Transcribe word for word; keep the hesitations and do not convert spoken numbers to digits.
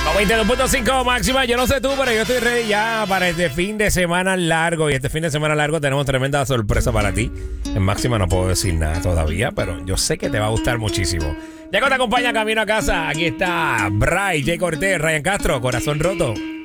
noventa y dos punto cinco máxima. Yo no sé tú, pero yo estoy ready ya para este fin de semana largo. Y este fin de semana largo tenemos tremenda sorpresa para ti. En máxima no puedo decir nada todavía, pero yo sé que te va a gustar muchísimo. Ya que te acompaña camino a casa, aquí está Bray, Jay Cortés, Ryan Castro, Corazón Roto.